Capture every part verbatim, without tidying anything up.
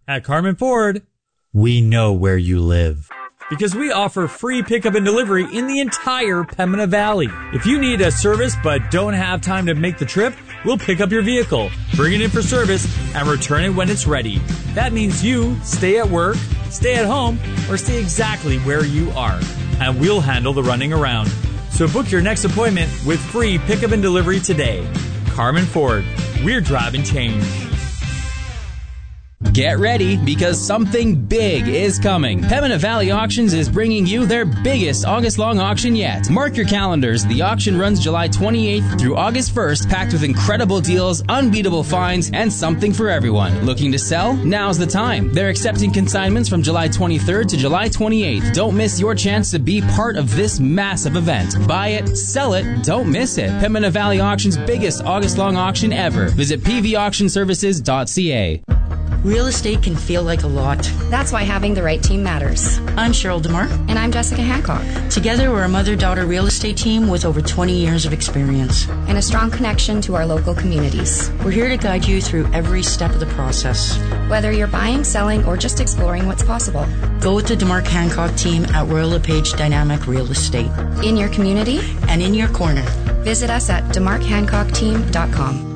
At Carmen Ford, we know where you live. Because we offer free pickup and delivery in the entire Pembina Valley. If you need a service but don't have time to make the trip, we'll pick up your vehicle, bring it in for service, and return it when it's ready. That means you stay at work, stay at home, or stay exactly where you are. And we'll handle the running around. So book your next appointment with free pickup and delivery today. Carmen Ford, we're driving change. Get ready, because something big is coming. Pembina Valley Auctions is bringing you their biggest August-long auction yet. Mark your calendars. The auction runs July twenty-eighth through August first, packed with incredible deals, unbeatable finds, and something for everyone. Looking to sell? Now's the time. They're accepting consignments from July twenty-third to July twenty-eighth. Don't miss your chance to be part of this massive event. Buy it, sell it, don't miss it. Pembina Valley Auction's biggest August-long auction ever. Visit p v auction services dot c a. Real estate can feel like a lot. That's why having the right team matters. I'm Cheryl DeMar. And I'm Jessica Hancock. Together, we're a mother-daughter real estate team with over twenty years of experience. And a strong connection to our local communities. We're here to guide you through every step of the process. Whether you're buying, selling, or just exploring what's possible. Go with the DeMar Hancock team at Royal LePage Dynamic Real Estate. In your community. And in your corner. Visit us at demarc hancock team dot com.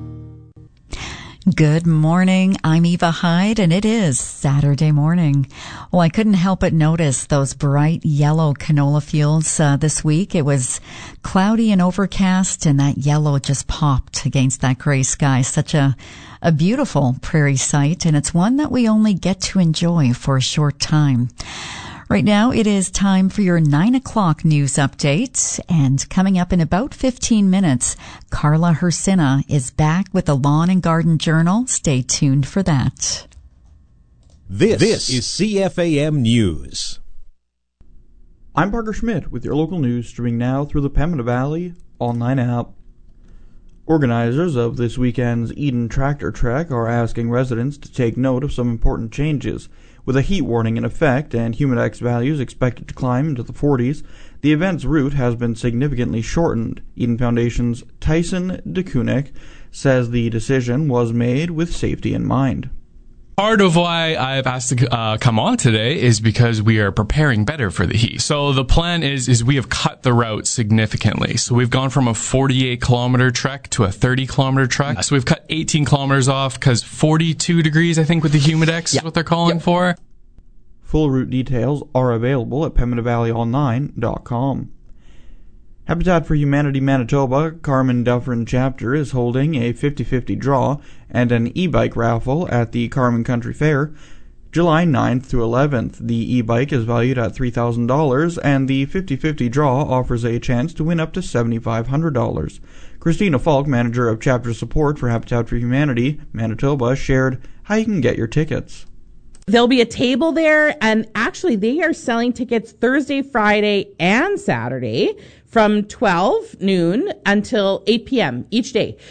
Good morning. I'm Eva Hyde, and it is Saturday morning. Well, I couldn't help but notice those bright yellow canola fields uh, this week. It was cloudy and overcast, and that yellow just popped against that gray sky. Such a, a beautiful prairie sight, and it's one that we only get to enjoy for a short time. Right now, it is time for your nine o'clock news update. And coming up in about fifteen minutes, Carla Hersina is back with the Lawn and Garden Journal. Stay tuned for that. This, this is C F A M News. I'm Parker Schmidt with your local news, streaming now through the Pembina Valley Online app. Organizers of this weekend's Eden Tractor Trek are asking residents to take note of some important changes. With a heat warning in effect and humidex values expected to climb into the forties, the event's route has been significantly shortened. Eden Foundation's Tyson DeKunik says the decision was made with safety in mind. Part of why I've asked to uh, come on today is because we are preparing better for the heat. So the plan is is we have cut the route significantly. So we've gone from a forty-eight kilometer trek to a thirty kilometer trek. So we've cut eighteen kilometers off because forty-two degrees, I think, with the humidex yep. is what they're calling yep. for. Full route details are available at pembina valley online dot com. Habitat for Humanity Manitoba Carmen Dufferin chapter is holding a fifty-fifty draw and an e-bike raffle at the Carmen Country Fair, July ninth through eleventh. The e-bike is valued at three thousand dollars, and the fifty-fifty draw offers a chance to win up to seven thousand five hundred dollars. Christina Falk, manager of chapter support for Habitat for Humanity Manitoba, shared how you can get your tickets. There'll be a table there, and actually they are selling tickets Thursday, Friday, and Saturday from twelve noon until eight p.m. each day.